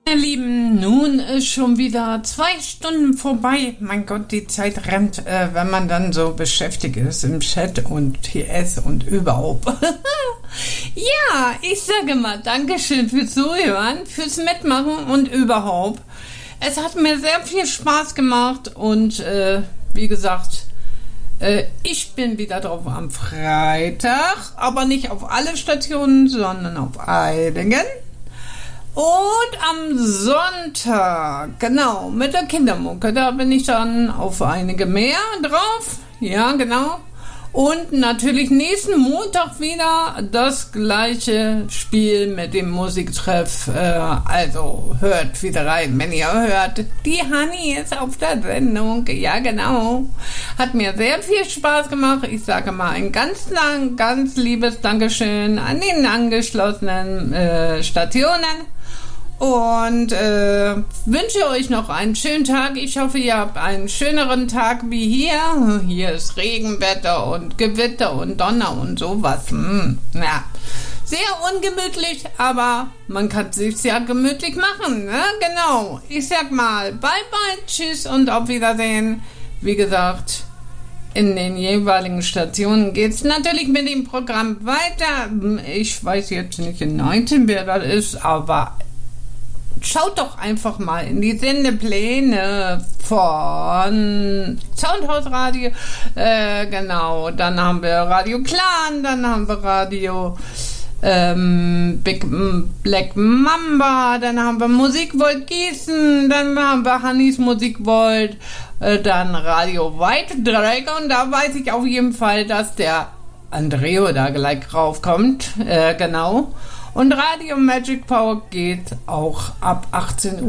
Ihr Lieben, nun ist schon wieder 2 Stunden vorbei. Mein Gott, die Zeit rennt, wenn man dann so beschäftigt ist im Chat und TS und überhaupt. Ja, ich sage mal Dankeschön fürs Zuhören, fürs Mitmachen und überhaupt. Es hat mir sehr viel Spaß gemacht und wie gesagt, ich bin wieder drauf am Freitag, aber nicht auf alle Stationen, sondern auf einigen. Und am Sonntag, genau, mit der Kindermucke, da bin ich dann auf einige mehr drauf. Ja, genau. Und natürlich nächsten Montag wieder das gleiche Spiel mit dem Musiktreff. Also hört wieder rein, wenn ihr hört. Die Hanni ist auf der Sendung. Ja, genau. Hat mir sehr viel Spaß gemacht. Ich sage mal ein ganz liebes Dankeschön an den angeschlossenen Stationen. Und wünsche euch noch einen schönen Tag. Ich hoffe, ihr habt einen schöneren Tag wie hier. Hier ist Regenwetter und Gewitter und Donner und sowas. Ja, sehr ungemütlich, aber man kann es sich ja gemütlich machen. Ne? Genau. Ich sag mal, bye bye, tschüss und auf Wiedersehen. Wie gesagt, in den jeweiligen Stationen geht es natürlich mit dem Programm weiter. Ich weiß jetzt nicht genau, wer das ist, aber schaut doch einfach mal in die Sendepläne von Soundhaus-Radio. Genau, dann haben wir Radio Clan, dann haben wir Radio Big Black Mamba, dann haben wir Musikvolt Gießen, dann haben wir Hannis Musikvolt, dann Radio White Dragon. Da weiß ich auf jeden Fall, dass der Andreo da gleich raufkommt. Genau. Und Radio Magic Power geht auch ab 18 Uhr.